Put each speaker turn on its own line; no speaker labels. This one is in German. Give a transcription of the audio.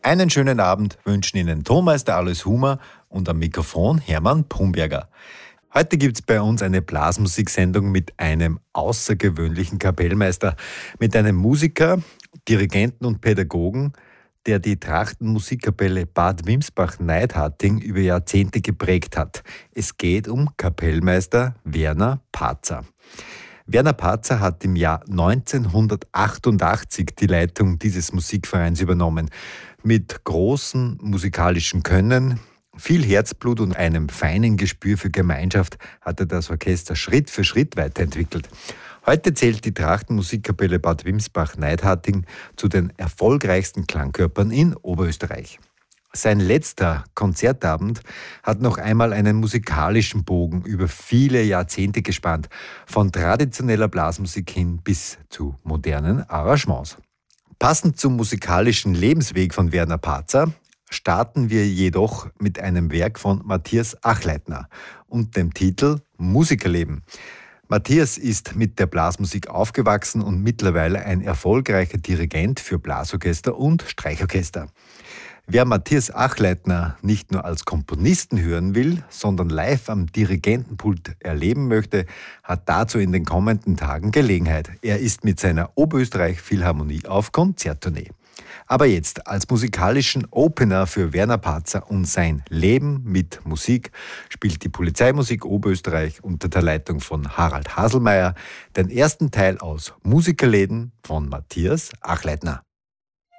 Einen schönen Abend wünschen Ihnen Tonmeister Alois Humer und am Mikrofon Hermann Pumberger. Heute gibt es bei uns eine Blasmusiksendung mit einem außergewöhnlichen Kapellmeister, mit einem Musiker, Dirigenten und Pädagogen, der die Trachtenmusikkapelle Bad Wimsbach-Neidharting über Jahrzehnte geprägt hat. Es geht um Kapellmeister Werner Parzer. Werner Parzer hat im Jahr 1988 die Leitung dieses Musikvereins übernommen. Mit großem musikalischen Können, viel Herzblut und einem feinen Gespür für Gemeinschaft hat er das Orchester Schritt für Schritt weiterentwickelt. Heute zählt die Trachtenmusikkapelle Bad Wimsbach-Neidharting zu den erfolgreichsten Klangkörpern in Oberösterreich. Sein letzter Konzertabend hat noch einmal einen musikalischen Bogen über viele Jahrzehnte gespannt, von traditioneller Blasmusik hin bis zu modernen Arrangements. Passend zum musikalischen Lebensweg von Werner Parzer starten wir jedoch mit einem Werk von Matthias Achleitner und dem Titel Musikerleben. Matthias ist mit der Blasmusik aufgewachsen und mittlerweile ein erfolgreicher Dirigent für Blasorchester und Streichorchester. Wer Matthias Achleitner nicht nur als Komponisten hören will, sondern live am Dirigentenpult erleben möchte, hat dazu in den kommenden Tagen Gelegenheit. Er ist mit seiner Oberösterreich Philharmonie auf Konzerttournee. Aber jetzt als musikalischen Opener für Werner Parzer und sein Leben mit Musik spielt die Polizeimusik Oberösterreich unter der Leitung von Harald Haselmeier den ersten Teil aus Musikerleben von Matthias Achleitner.